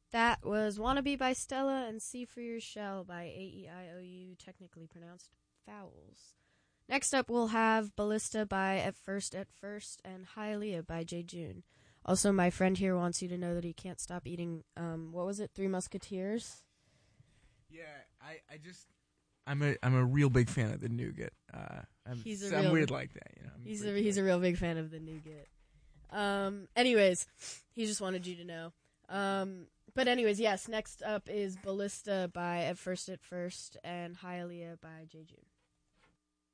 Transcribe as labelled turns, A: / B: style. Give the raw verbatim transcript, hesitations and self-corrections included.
A: That was Wannabe by Stella and See For Your Shell by A E I O U, technically pronounced Fowls. Next up, we'll have Ballista by At First At First and Hialeah by Jay June. Also, my friend here wants you to know that he can't stop eating, um, what was it, Three Musketeers?
B: Yeah, I, I just... I'm a I'm a real big fan of the nougat. Uh, I'm,
A: He's a
B: I'm
A: real,
B: weird like that, you know. I'm
A: he's a
B: pretty
A: he's
B: cool.
A: a real big fan of the nougat. Um, anyways, he just wanted you to know. Um, but anyways, yes. Next up is Ballista by At First At First and Hialeah by Jay June.